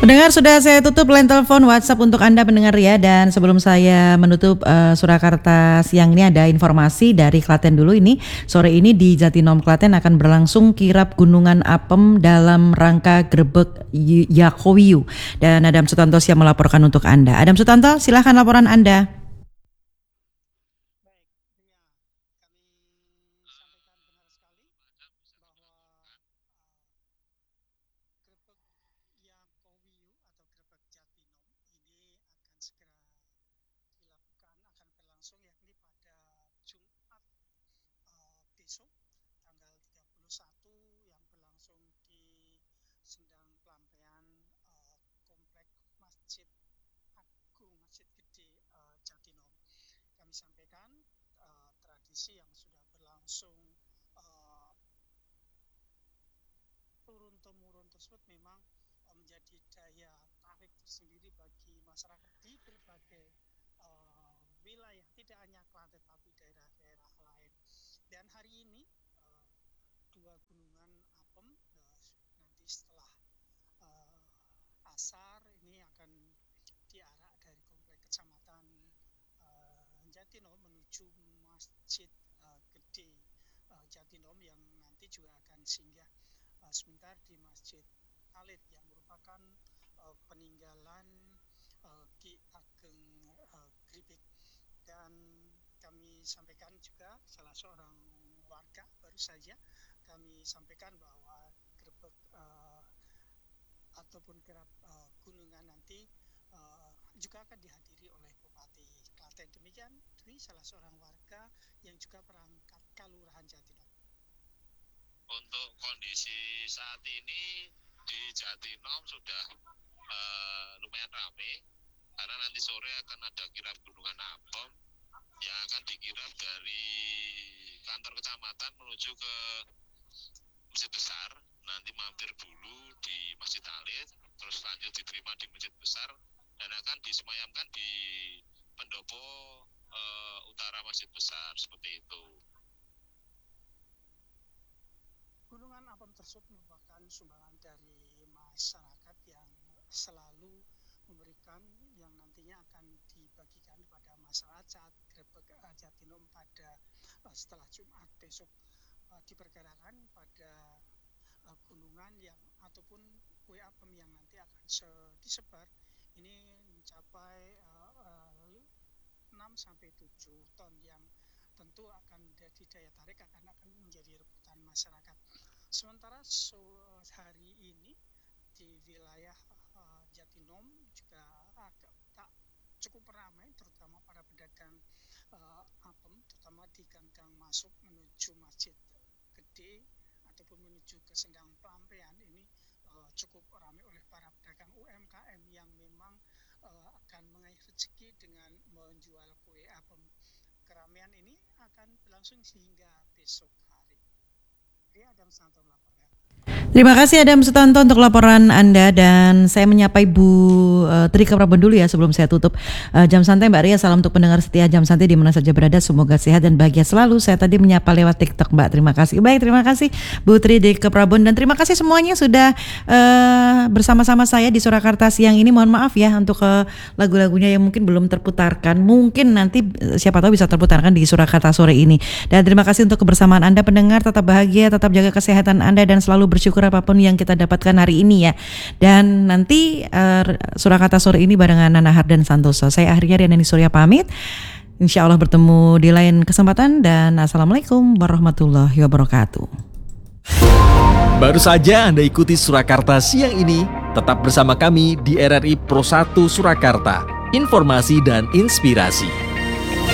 Pendengar, sudah saya tutup line telepon WhatsApp untuk Anda pendengar ya. Dan sebelum saya menutup Surakarta siang ini, ada informasi dari Klaten dulu ini. Sore ini di Jatinom Klaten akan berlangsung kirap Gunungan Apem dalam rangka Grebek Yakowiu. Dan Adam Sutanto siap melaporkan untuk Anda. Adam Sutanto, silahkan laporan Anda. Tradisi yang sudah berlangsung turun-temurun tersebut memang menjadi daya tarik tersendiri bagi masyarakat di berbagai wilayah, tidak hanya Klaten tapi daerah-daerah lain. Dan hari ini dua gunungan Apem nanti setelah asar ini akan diarak dari komplek kecamatan Jatinom menuju Masjid Gede Jatinom yang nanti juga akan singgah sebentar di Masjid Khalid yang merupakan peninggalan Ki Ageng Gribek. Dan kami sampaikan juga salah seorang warga baru saja kami sampaikan bahwa Grebek ataupun kirap Gunungan nanti juga akan dihadiri oleh Bupati Klaten. Demikian Dwi, salah seorang warga yang juga perangkat Kalurahan Jatinom. Untuk kondisi saat ini di Jatinom sudah lumayan ramai karena nanti sore akan ada kirap Gunungan Apem yang akan dikirap dari kantor kecamatan menuju ke Masjid Besar. Nanti mampir dulu di Masjid Khalid, terus lanjut diterima di Masjid Besar dan akan disemayamkan di pendopo utara Masjid Besar, seperti itu. Gunungan Apem tersebut merupakan sumbangan dari masyarakat yang selalu memberikan, yang nantinya akan dibagikan kepada masyarakat Grebek Jatinom pada setelah Jumat besok. Diperkirakan pada gunungan yang ataupun kue apem yang nanti akan disebar ini mencapai 6-7 ton yang tentu akan menjadi daya tarik, akan menjadi rebutan masyarakat. Sementara hari ini di wilayah Jatinom juga tak cukup ramai, terutama para pedagang apem, terutama di gang-gang masuk menuju Masjid Gede ataupun menuju ke Sendang Pelampian ini cukup ramai oleh para pedagang UMKM yang memang akan mengais rezeki dengan menjual kue apem. Keramaian ini akan berlangsung hingga besok hari. Adam Sutanto melaporkan. Terima kasih Adam Sutanto untuk laporan Anda, dan saya menyapa Ibu Trika Prabon dulu ya sebelum saya tutup Jam Santai. Mbak Ria, salam untuk pendengar setia Jam Santai di mana saja berada, semoga sehat dan bahagia selalu. Saya tadi menyapa lewat TikTok Mbak, terima kasih. Baik, terima kasih Bu Trika Prabon, dan terima kasih semuanya sudah bersama-sama saya di Surakarta siang ini. Mohon maaf ya untuk lagu-lagunya yang mungkin belum terputarkan, mungkin nanti siapa tahu bisa terputarkan di Surakarta sore ini. Dan terima kasih untuk kebersamaan Anda pendengar, tetap bahagia, tetap jaga kesehatan Anda, dan selalu bersyukur apapun yang kita dapatkan hari ini ya. Dan nanti Surakarta sore ini barengan Nana Hardan Santoso. Saya akhirnya Riana Surya pamit. Insya Allah bertemu di lain kesempatan, dan Assalamualaikum warahmatullahi wabarakatuh. Baru saja Anda ikuti Surakarta siang ini. Tetap bersama kami di RRI Pro 1 Surakarta. Informasi dan inspirasi.